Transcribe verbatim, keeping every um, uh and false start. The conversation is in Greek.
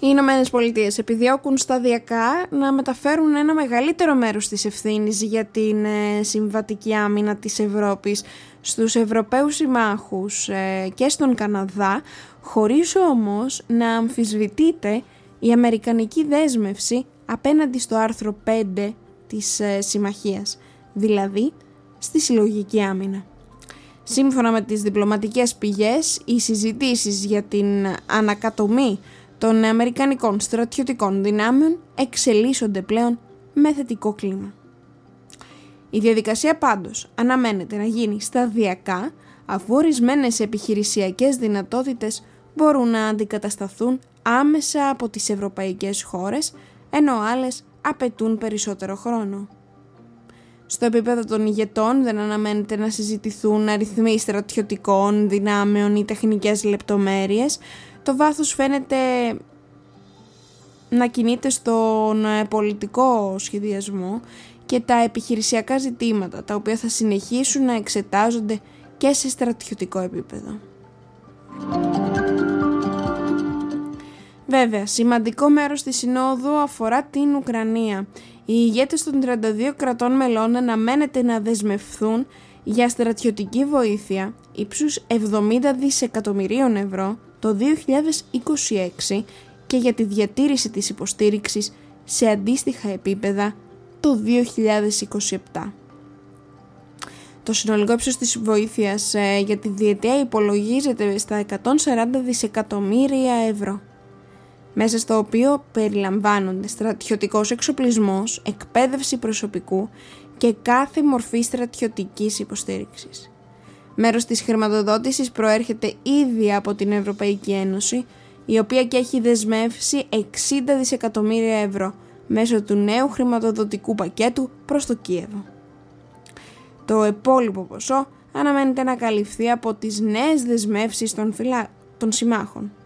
Οι Ηνωμένες Πολιτείες επιδιώκουν σταδιακά να μεταφέρουν ένα μεγαλύτερο μέρος της ευθύνης για την ε, συμβατική άμυνα της Ευρώπης στους Ευρωπαίους συμμάχους ε, και στον Καναδά, χωρίς όμως να αμφισβητείται η αμερικανική δέσμευση απέναντι στο άρθρο πέντε της ε, συμμαχίας, δηλαδή στη συλλογική άμυνα. Σύμφωνα με τις διπλωματικές πηγές, οι συζητήσεις για την ανακατομή των αμερικανικών στρατιωτικών δυνάμεων εξελίσσονται πλέον με θετικό κλίμα. Η διαδικασία πάντως αναμένεται να γίνει σταδιακά, αφού ορισμένες επιχειρησιακές δυνατότητες μπορούν να αντικατασταθούν άμεσα από τις ευρωπαϊκές χώρες, ενώ άλλες απαιτούν περισσότερο χρόνο. Στο επίπεδο των ηγετών δεν αναμένεται να συζητηθούν αριθμοί στρατιωτικών δυνάμεων ή τεχνικές λεπτομέρειες. Το βάθος φαίνεται να κινείται στον πολιτικό σχεδιασμό και τα επιχειρησιακά ζητήματα, τα οποία θα συνεχίσουν να εξετάζονται και σε στρατιωτικό επίπεδο. Βέβαια, σημαντικό μέρος της Συνόδου αφορά την Ουκρανία. Οι ηγέτες των τριάντα δύο κρατών μελών αναμένεται να δεσμευθούν για στρατιωτική βοήθεια ύψους εβδομήντα δισεκατομμυρίων ευρώ το δύο χιλιάδες είκοσι έξι και για τη διατήρηση της υποστήριξης σε αντίστοιχα επίπεδα το δύο χιλιάδες είκοσι επτά. Το συνολικό ύψος της βοήθειας ε, για τη διετία υπολογίζεται στα εκατόν σαράντα δισεκατομμύρια ευρώ, μέσα στο οποίο περιλαμβάνονται στρατιωτικός εξοπλισμός, εκπαίδευση προσωπικού και κάθε μορφή στρατιωτικής υποστήριξης. Μέρος της χρηματοδότησης προέρχεται ήδη από την Ευρωπαϊκή Ένωση, η οποία και έχει δεσμεύσει εξήντα δισεκατομμύρια ευρώ μέσω του νέου χρηματοδοτικού πακέτου προς το Κίεβο. Το υπόλοιπο ποσό αναμένεται να καλυφθεί από τις νέες δεσμεύσεις των, φυλα... των συμμάχων.